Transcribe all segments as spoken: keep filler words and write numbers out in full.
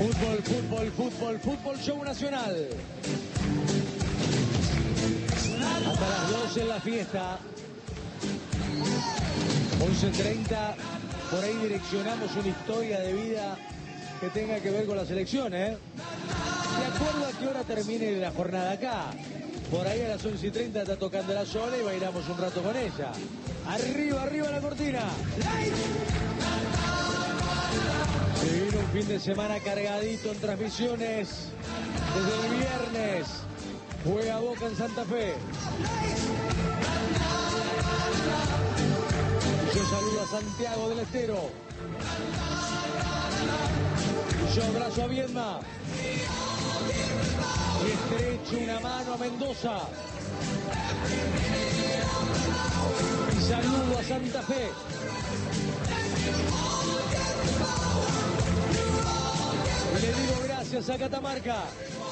Fútbol, fútbol, fútbol, fútbol, show nacional. Hasta las doce en la fiesta. once treinta, por ahí direccionamos una historia de vida que tenga que ver con la selección, ¿eh? De acuerdo a qué hora termine la jornada acá. Por ahí a las once y treinta está tocando la sola y bailamos un rato con ella. Arriba, arriba la cortina. Se viene un fin de semana cargadito en transmisiones. Desde el viernes juega Boca en Santa Fe. Yo saludo a Santiago del Estero. Yo abrazo a Viedma. Y estrecho una mano a Mendoza. Y saludo a Santa Fe. Y le digo gracias a Catamarca.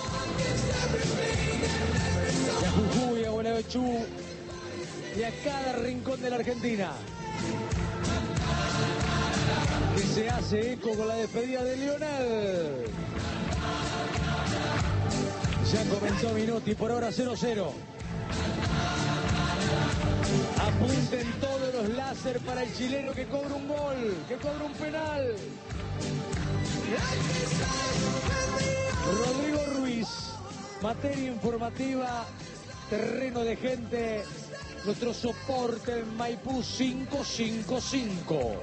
Y a Jujuy, a Gualeguaychú. Y a cada rincón de la Argentina. Que se hace eco con la despedida de Lionel. Ya comenzó Minotti, por ahora cero cero. Apunten todos los láser para el chileno que cobra un gol, que cobra un penal. Rodrigo Ruiz, materia informativa, terreno de gente, nuestro soporte en Maipú cinco cinco cinco.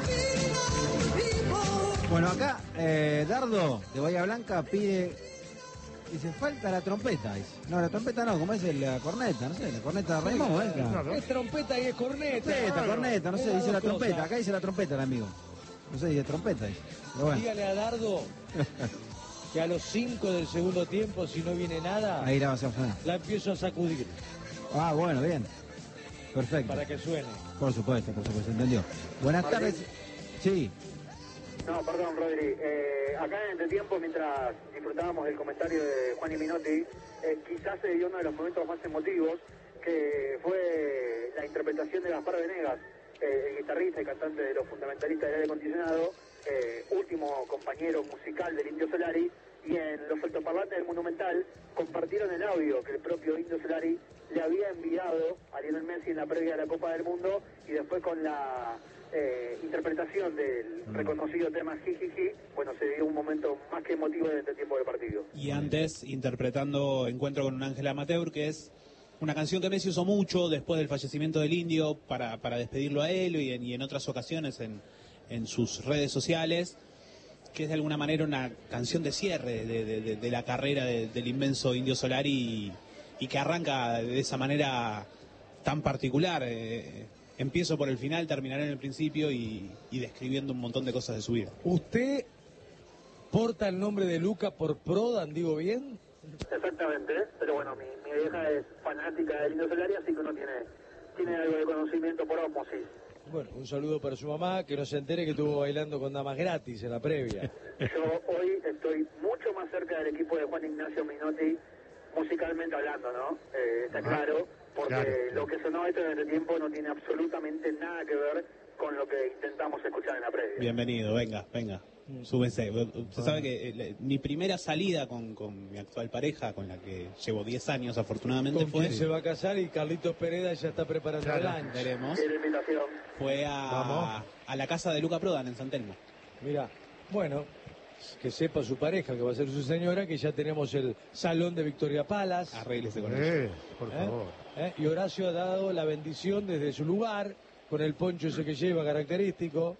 Bueno, acá eh, Dardo de Bahía Blanca pide... Dice, falta la trompeta. Dice. No, la trompeta no, como es la corneta, no sé, la corneta de Raymond, ¿eh? Claro. Es trompeta y es corneta. Trompeta, claro. corneta, no sé, es dice la trompeta. cosas. Acá dice la trompeta el amigo. No sé, dice trompeta, dice. Pero bueno. Dígale a Dardo que a los cinco del segundo tiempo, si no viene nada, ahí la vas a frenar. La empiezo a sacudir. Ah, bueno, bien. Perfecto. Para que suene. Por supuesto, por supuesto, entendió. Buenas Martín. tardes. Sí. No, perdón, Rodri. Eh, acá en Entretiempo, mientras disfrutábamos del comentario de Juan y Minotti, eh, quizás se dio uno de los momentos más emotivos, que fue la interpretación de Gaspar Venegas, eh, el guitarrista y cantante de Los Fundamentalistas del Aire Acondicionado, eh, último compañero musical del Indio Solari, y en los altoparlantes del Monumental compartieron el audio que el propio Indio Solari le había enviado a Lionel Messi en la previa de la Copa del Mundo, y después con la eh, interpretación del reconocido tema Jijiji, bueno, se dio un momento más que emotivo en este tiempo de partido. Y antes interpretando Encuentro con un ángel amateur, que es una canción que Messi usó mucho después del fallecimiento del Indio para, para despedirlo a él y en, y en otras ocasiones en, en sus redes sociales, que es de alguna manera una canción de cierre de, de, de, de la carrera de, del inmenso Indio Solari y, y que arranca de esa manera tan particular. Eh, empiezo por el final, terminaré en el principio y, y describiendo un montón de cosas de su vida. ¿Usted porta el nombre de Luca por Prodan, digo bien? Exactamente, pero bueno, mi, mi vieja es fanática del Indio Solari, así que uno tiene, tiene algo de conocimiento por osmosis. Bueno, un saludo para su mamá, que no se entere que estuvo bailando con damas gratis en la previa. Yo hoy estoy mucho más cerca del equipo de Juan Ignacio Minotti, musicalmente hablando, ¿no? Eh, está claro, porque Claro. lo que sonó esto en este tiempo no tiene absolutamente nada que ver con lo que intentamos escuchar en la previa. Bienvenido, venga, venga, súbese. Usted sabe que eh, mi primera salida con, con mi actual pareja, con la que llevo diez años afortunadamente, Con fue, quien se va a casar y Carlitos Pereda ya está preparando Claro. el lunch. veremos, Y la invitación. fue a, Vamos. a la casa de Luca Prodan en San Telmo. Mira, bueno, que sepa su pareja, que va a ser su señora, que ya tenemos el salón de Victoria Palas. Arréglese con ella. Eh, por ¿eh? favor. ¿eh? Y Horacio ha dado la bendición desde su lugar, con el poncho ese que lleva característico.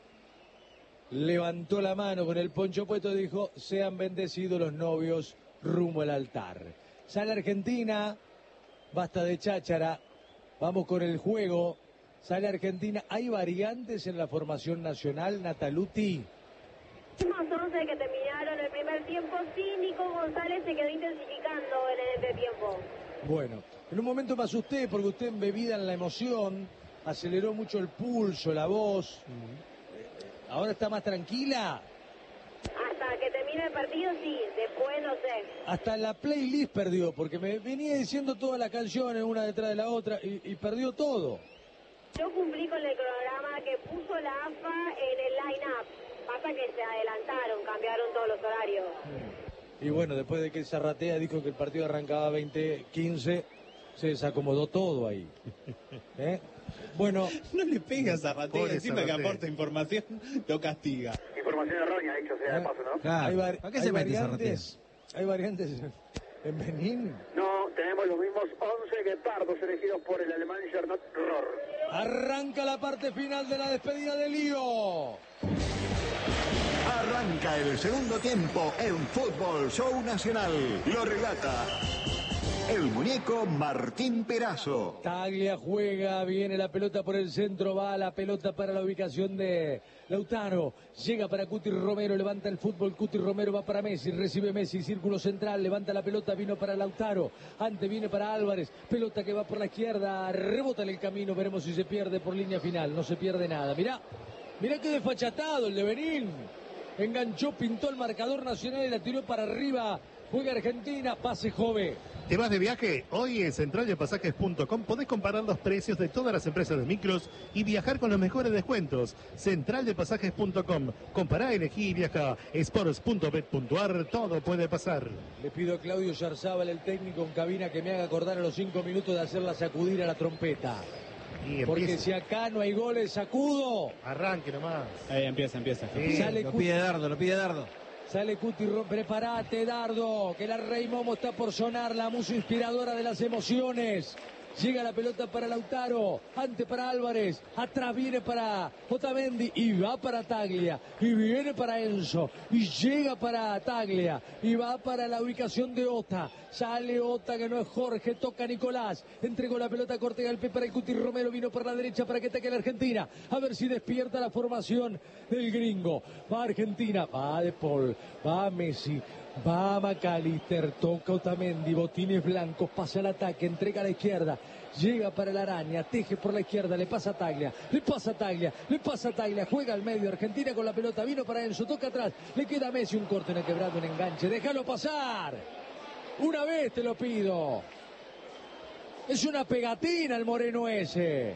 Levantó la mano con el poncho puesto y dijo, sean bendecidos los novios rumbo al altar. Sale Argentina, basta de cháchara, vamos con el juego. Sale Argentina, ¿hay variantes en la formación nacional, Nataluti? Últimos once que terminaron el primer tiempo, sí, Nico González se quedó intensificando en el entretiempo. Bueno, en un momento me asusté porque usted embebida en la emoción, aceleró mucho el pulso, la voz. ¿Ahora está más tranquila? Hasta que termine el partido, sí, después no sé. Hasta la playlist perdió, porque me venía diciendo todas las canciones una detrás de la otra y, y perdió todo. Yo cumplí con el programa que puso la A F A en el line-up. Pasa que se adelantaron, cambiaron todos los horarios. Y bueno, después de que Zarratea dijo que el partido arrancaba veinte quince, se desacomodó todo ahí. ¿Eh? Bueno, no le pegas a Zarratea, Pobre encima que Zarratea. aporta información, lo castiga. Información errónea, dicho sea de ¿eh? paso, ¿no? Claro. hay, var- ¿Para qué hay se mete variantes, hay variantes en Benín. No, tenemos los mismos once guepardos elegidos por el alemán Gernot Rohr. Arranca la parte final de la despedida de Lío. Arranca el segundo tiempo en Fútbol Show Nacional. Lo relata el muñeco Martín Perazo. Taglia juega, viene la pelota por el centro, va la pelota para la ubicación de Lautaro, llega para Cuti Romero, levanta el fútbol, Cuti Romero va para Messi, recibe Messi, círculo central, levanta la pelota, vino para Lautaro, ante viene para Álvarez, pelota que va por la izquierda, rebota en el camino, veremos si se pierde por línea final, no se pierde nada, mirá, mirá qué desfachatado el de Benín, enganchó, pintó el marcador nacional y la tiró para arriba, juega Argentina, pase Jove. ¿Te vas de viaje? Hoy en central de pasajes punto com podés comparar los precios de todas las empresas de micros y viajar con los mejores descuentos. central de pasajes punto com. Compará, elegí y viaja. sports punto bet punto ar, todo puede pasar. Le pido a Claudio Yarzábal, el técnico en cabina, que me haga acordar a los cinco minutos de hacerla sacudir a la trompeta. Y Porque empieza. si acá no hay goles, sacudo. Arranque nomás. Ahí empieza, empieza. Sí. Sale Lo Cuti, pide Dardo, lo pide Dardo. sale Cuti, Ro- prepárate, Dardo, que la Rey Momo está por sonar, la música inspiradora de las emociones. Llega la pelota para Lautaro, ante para Álvarez, atrás viene para Otamendi y va para Taglia, y viene para Enzo, y llega para Taglia, y va para la ubicación de Ota. Sale Ota, que no es Jorge, toca Nicolás, entregó la pelota corta y al pie para el Cuti Romero, vino por la derecha para que ataque la Argentina, a ver si despierta la formación del gringo. Va Argentina, va De Paul, va Messi, va McAllister, toca Otamendi, botines blancos, pasa al ataque, entrega a la izquierda, llega para la araña, teje por la izquierda, le pasa a Taglia, le pasa a Taglia, le pasa a Taglia, juega al medio, Argentina con la pelota, vino para Enzo, toca atrás, le queda a Messi, un corte en el quebrado, un enganche, déjalo pasar, una vez te lo pido, es una pegatina el moreno ese.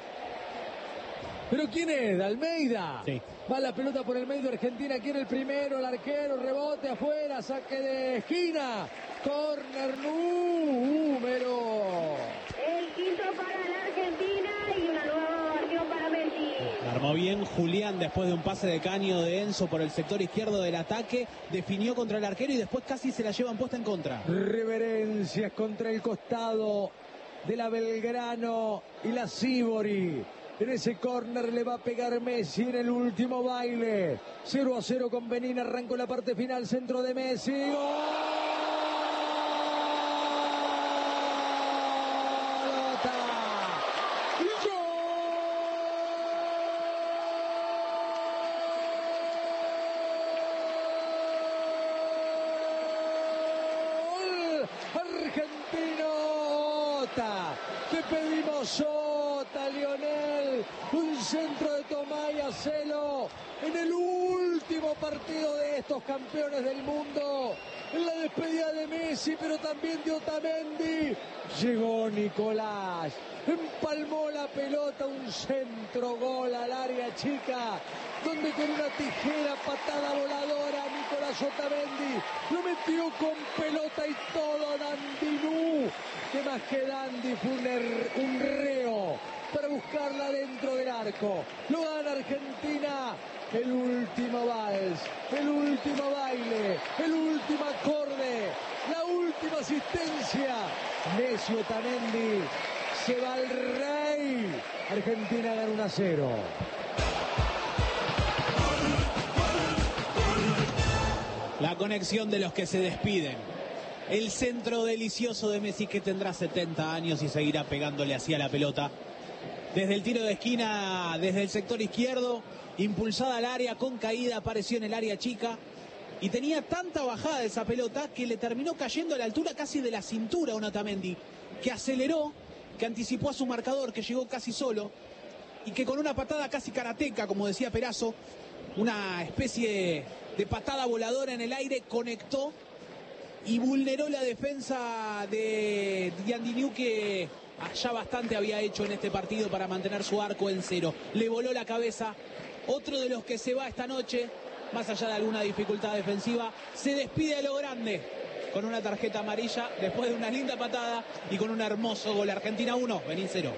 ¿Pero quién es? ¿De Almeida? Sí. Va la pelota por el medio, Argentina quiere el primero, el arquero, rebote afuera, saque de esquina, córner número. El quinto para la Argentina y una nueva ovación para Messi. La armó bien Julián después de un pase de caño de Enzo por el sector izquierdo del ataque, definió contra el arquero y después casi se la llevan puesta en contra. Reverencias contra el costado de la Belgrano y la Sibori. En ese córner le va a pegar Messi en el último baile. cero a cero con Benín, arrancó la parte final, centro de Messi. ¡Golota! ¡Gol! Argentino Ota. Te pedimos Ota, Lionel. Un centro de Tomás y Acelo en el último partido de estos campeones del mundo. En la despedida de Messi, pero también de Otamendi. Llegó Nicolás. Empalmó la pelota, un centro gol al área chica, donde con una tijera patada voladora Nicolás Otamendi lo metió con pelota y todo. Dandinú, que más que Dandy fue un, er, un reo para buscarla dentro del arco. Lo gana Argentina. El último vals, el último baile, el último acorde, la última asistencia. Messi, Otamendi, se va el rey. Argentina gana uno a cero. La conexión de los que se despiden. El centro delicioso de Messi, que tendrá setenta años y seguirá pegándole así a la pelota. Desde el tiro de esquina, desde el sector izquierdo, impulsada al área, con caída, apareció en el área chica. Y tenía tanta bajada de esa pelota que le terminó cayendo a la altura casi de la cintura a un Otamendi, que aceleró, que anticipó a su marcador, que llegó casi solo, y que con una patada casi karateca, como decía Perazo, una especie de patada voladora en el aire, conectó y vulneró la defensa de Dandinú, que ya bastante había hecho en este partido para mantener su arco en cero. Le voló la cabeza Otro de los que se va esta noche, más allá de alguna dificultad defensiva, se despide a lo grande con una tarjeta amarilla después de una linda patada y con un hermoso gol. Argentina uno, Benín cero.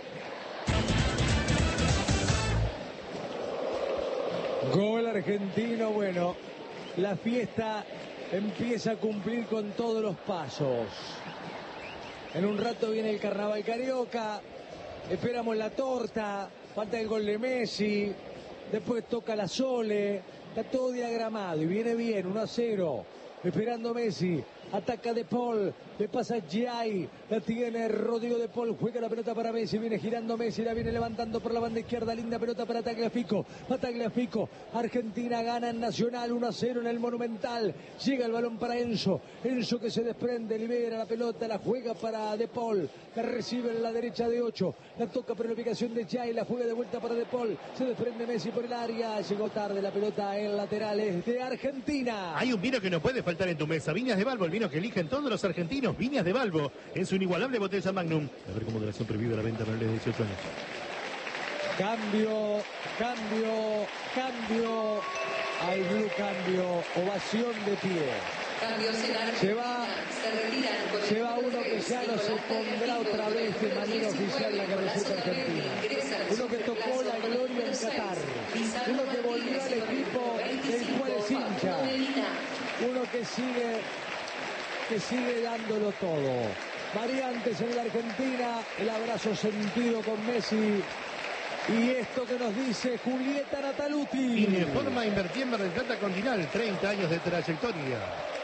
Gol argentino, bueno, la fiesta empieza a cumplir con todos los pasos. En un rato viene el carnaval carioca, esperamos la torta, falta el gol de Messi, después toca la Sole, está todo diagramado y viene bien, uno a cero, esperando Messi. Ataca De Paul, le pasa Giai, la tiene Rodrigo De Paul, juega la pelota para Messi, viene girando Messi, la viene levantando por la banda izquierda, linda pelota para Tagliafico, va Tagliafico, Argentina gana en Nacional uno a cero en el Monumental, llega el balón para Enzo, Enzo que se desprende, libera la pelota, la juega para De Paul, la recibe en la derecha de ocho, la toca por la ubicación de Giai, la juega de vuelta para De Paul, se desprende Messi por el área, llegó tarde la pelota en laterales de Argentina. Hay un vino que no puede faltar en tu mesa, Viñas de Balbo, el vino que eligen todos los argentinos, Viñas de Balbo, en su inigualable botella Magnum. A ver cómo moderación prohibida la venta menores de dieciocho años. Cambio, cambio, cambio, al Blue cambio, ovación de pie. Se va, se va uno que ya no se pondrá otra vez de manera oficial la camiseta argentina. Uno que tocó la gloria en Qatar. Uno que volvió al equipo del cual es hincha. Uno que sigue, que sigue dándolo todo. Variantes en la Argentina, el abrazo sentido con Messi. Y esto que nos dice Julieta Nataluti. Informa Invertí en Mar del Plata Continental, treinta años de trayectoria.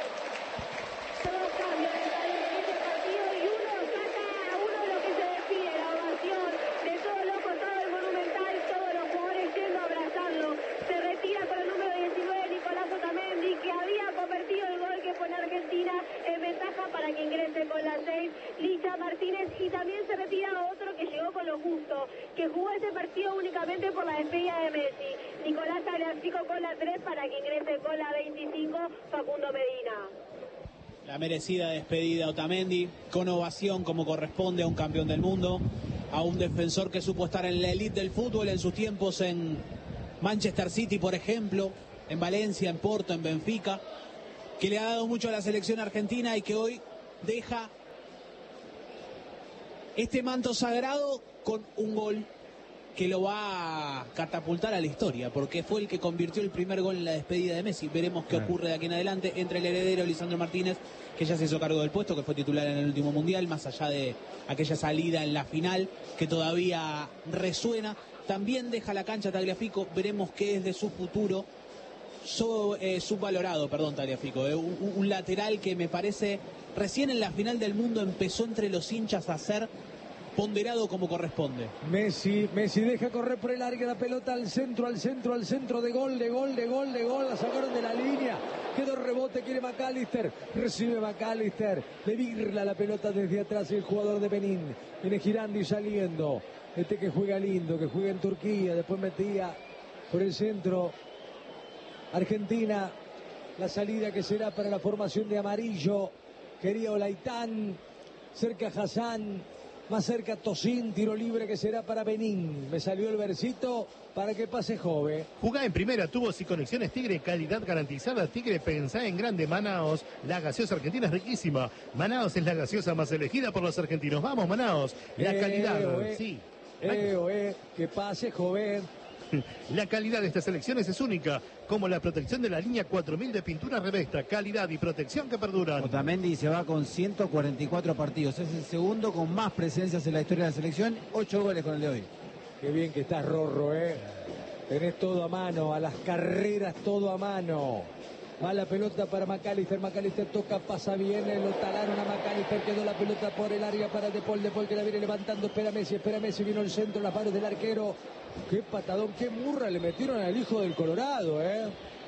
Licha Martínez, y también se retira otro que llegó con lo justo, que jugó ese partido únicamente por la despedida de Messi. Nicolás Tagliafico con la tres para que ingrese con la veinticinco, Facundo Medina. La merecida despedida Otamendi, con ovación como corresponde a un campeón del mundo, a un defensor que supo estar en la elite del fútbol en sus tiempos en Manchester City, por ejemplo, en Valencia, en Porto, en Benfica, que le ha dado mucho a la selección argentina y que hoy deja este manto sagrado con un gol que lo va a catapultar a la historia, porque fue el que convirtió el primer gol en la despedida de Messi. Veremos qué ocurre de aquí en adelante entre el heredero Lisandro Martínez, que ya se hizo cargo del puesto, que fue titular en el último mundial, más allá de aquella salida en la final que todavía resuena. También deja la cancha Tagliafico, veremos qué es de su futuro. So, eh, subvalorado, perdón, Tagliafico, eh, un, un lateral que me parece recién en la final del mundo empezó entre los hinchas a ser ponderado como corresponde. Messi, Messi deja correr por el área, la pelota al centro, al centro, al centro, de gol, de gol, de gol, de gol, la sacaron de la línea, quedó rebote, quiere McAllister, recibe McAllister, le virla la pelota desde atrás el jugador de Benín, viene girando y saliendo, este que juega lindo, que juega en Turquía, después metía por el centro, Argentina, la salida que será para la formación de amarillo, quería Olaitán, cerca Hassan, más cerca Tosín, tiro libre que será para Benín. Me salió el versito para que pase Jove. Jugá en primera, tubos y conexiones Tigre, calidad garantizada. Tigre, pensá en grande. Manaos, la gaseosa argentina es riquísima. Manaos es la gaseosa más elegida por los argentinos. Vamos, Manaos, la eh, calidad, eh, sí. Eh, eh, que pase Jove. La calidad de estas selecciones es única, como la protección de la línea cuatro mil de pintura Revesta, calidad y protección que perduran. Otamendi se va con ciento cuarenta y cuatro partidos, es el segundo con más presencias en la historia de la selección, ocho goles con el de hoy. Qué bien que estás, Rorro, eh. Tenés todo a mano, a las carreras todo a mano. Va la pelota para McAllister, McAllister toca, pasa bien, lo talaron a McAllister, quedó la pelota por el área para De Paul, De Paul que la viene levantando, espera Messi, espera Messi, vino el centro, las manos del arquero. Qué patadón, qué murra le metieron al hijo del Colorado, eh.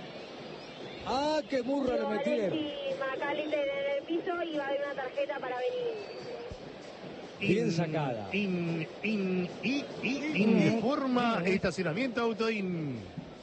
Ah, qué murra le metieron. McAllister en el piso y va a haber una tarjeta para venir. Bien sacada. In, in, in, in, informa estacionamiento Autoin.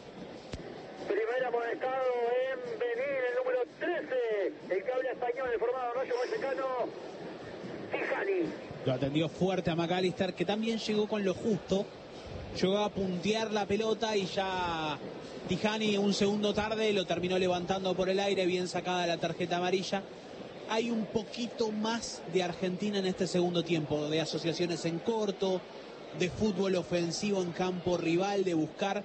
Primer amonestado en Benín, el número trece, el que habla español, el formado Rayo Vallecano, Tijani. Lo atendió fuerte a McAllister, que también llegó con lo justo, llegó a puntear la pelota y ya Tijani un segundo tarde lo terminó levantando por el aire, bien sacada la tarjeta amarilla. Hay un poquito más de Argentina en este segundo tiempo, de asociaciones en corto, de fútbol ofensivo en campo rival, de buscar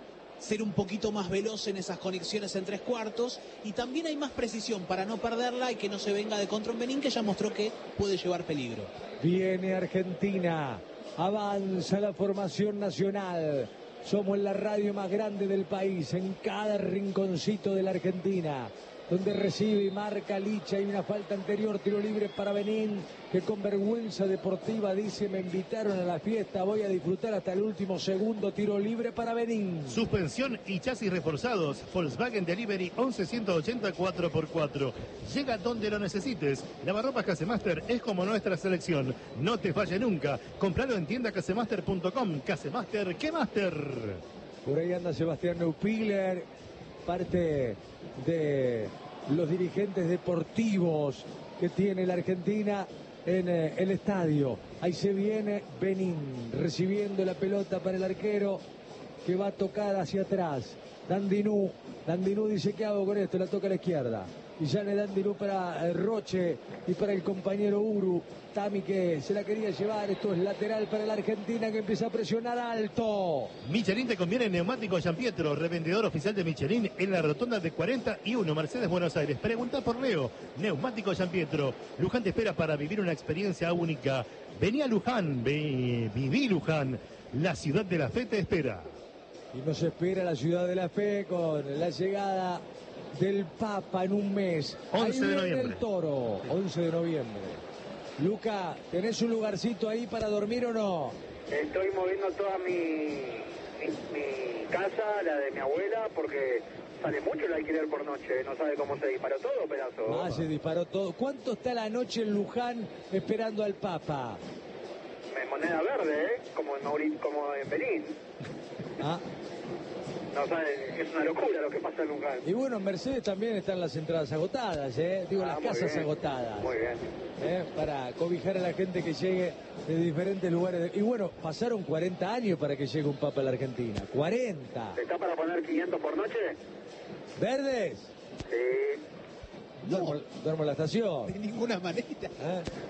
ser un poquito más veloz en esas conexiones en tres cuartos, y también hay más precisión para no perderla y que no se venga de contra un Benín que ya mostró que puede llevar peligro. Viene Argentina, avanza la formación nacional. Somos la radio más grande del país, en cada rinconcito de la Argentina, donde recibe y marca Licha. Hay una falta anterior, tiro libre para Benín, que con vergüenza deportiva dice: me invitaron a la fiesta, voy a disfrutar hasta el último segundo. Tiro libre para Benín. Suspensión y chasis reforzados. Volkswagen Delivery once ciento ochenta cuatro por cuatro. Llega donde lo necesites. Lavarropas Casemaster es como nuestra selección. No te falle nunca. Compralo en tienda casemaster punto com. Casemaster, ¿qué master? Por ahí anda Sebastián Neupiller, parte de los dirigentes deportivos que tiene la Argentina en eh, el estadio. Ahí se viene Benín recibiendo la pelota para el arquero, que va a tocar hacia atrás. Dandinú, Dandinú dice: ¿qué hago con esto? La toca a la izquierda. Y ya le Dandinú para eh, Roche y para el compañero Uru. Tami, que se la quería llevar. Esto es lateral para la Argentina, que empieza a presionar alto. Michelin te conviene en neumáticos Gianpietro, revendedor oficial de Michelin en la rotonda de cuarenta y uno, Mercedes, Buenos Aires. Pregunta por Leo. Neumáticos Gianpietro. Luján te espera para vivir una experiencia única. Vení a Luján, ve, viví Luján. La ciudad de la fe te espera. Y nos espera la ciudad de la fe con la llegada del Papa en un mes. once de noviembre. El Toro, once de noviembre. Luca, ¿tenés un lugarcito ahí para dormir o no? Estoy moviendo toda mi, mi, mi casa, la de mi abuela, porque sale mucho el alquiler por noche. No sabe cómo se disparó todo, pedazo. Ah, se disparó todo. ¿Cuánto está la noche en Luján esperando al Papa? En moneda verde, ¿eh? Como en, Mauri, como en Benín. Ah. No sabe, es una locura lo que pasa en Luján. Y bueno, en Mercedes también están las entradas agotadas, ¿eh? Digo, Ah, las muy casas bien, agotadas. Muy bien. ¿Eh? Para cobijar a la gente que llegue de diferentes lugares. De... Y bueno, pasaron cuarenta años para que llegue un Papa a la Argentina. ¡cuarenta! ¿Está para poner quinientos por noche? ¿Verdes? Sí. Duermo, duermo en la estación. De ninguna manera. ¿Eh?